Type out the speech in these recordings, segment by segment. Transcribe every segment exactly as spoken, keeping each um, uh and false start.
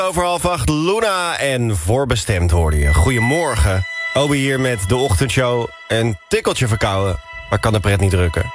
Over half acht, Luna en Voorbestemd hoorde je. Goedemorgen. Obi hier met de ochtendshow. Een tikkeltje verkouden, maar kan de pret niet drukken.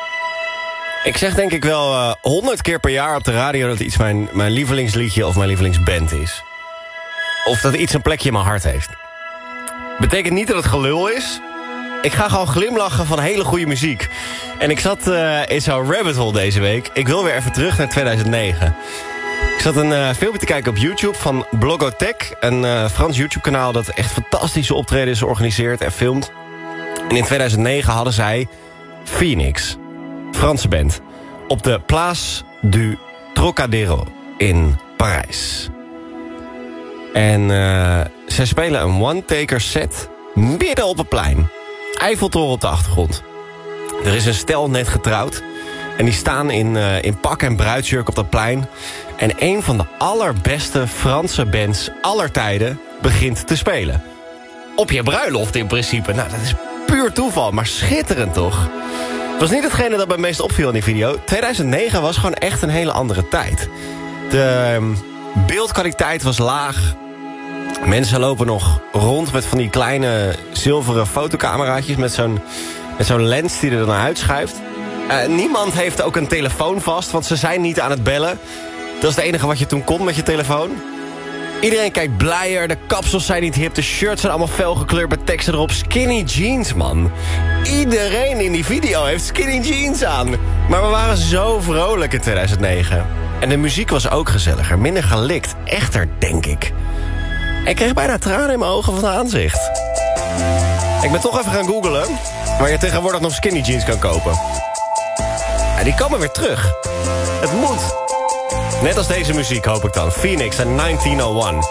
Ik zeg denk ik wel honderd uh, keer per jaar op de radio... dat iets mijn, mijn lievelingsliedje of mijn lievelingsband is. Of dat iets een plekje in mijn hart heeft. Betekent niet dat het gelul is. Ik ga gewoon glimlachen van hele goede muziek. En ik zat uh, in zo'n rabbit hole deze week. Ik wil weer even terug naar tweeduizend negen. Ik zat een uh, filmpje te kijken op YouTube van Blogotech. Een uh, Frans YouTube-kanaal dat echt fantastische optredens organiseert en filmt. En in tweeduizend negen hadden zij Phoenix, Franse band, op de Place du Trocadero in Parijs. En uh, zij spelen een one-taker set midden op het plein. Eiffeltoren op de achtergrond. Er is een stel net getrouwd. En die staan in, uh, in pak en bruidsjurk op dat plein. En een van de allerbeste Franse bands aller tijden begint te spelen. Op je bruiloft in principe. Nou, dat is puur toeval, maar schitterend toch? Het was niet hetgene dat me meest opviel in die video. tweeduizend negen was gewoon echt een hele andere tijd. De um, beeldkwaliteit was laag. Mensen lopen nog rond met van die kleine zilveren fotocameraatjes... met zo'n met zo'n lens die er dan uitschuift. Uh, niemand heeft ook een telefoon vast, want ze zijn niet aan het bellen. Dat is het enige wat je toen kon met je telefoon. Iedereen kijkt blijer, de kapsels zijn niet hip... de shirts zijn allemaal felgekleurd met teksten erop. Skinny jeans, man. Iedereen in die video heeft skinny jeans aan. Maar we waren zo vrolijk in tweeduizend negen. En de muziek was ook gezelliger, minder gelikt. Echter, denk ik. Ik kreeg bijna tranen in mijn ogen van het aanzicht. Ik ben toch even gaan googlen... waar je tegenwoordig nog skinny jeans kan kopen. Ja, die komen weer terug. Het moet. Net als deze muziek hoop ik dan. Phoenix en negentien oh one.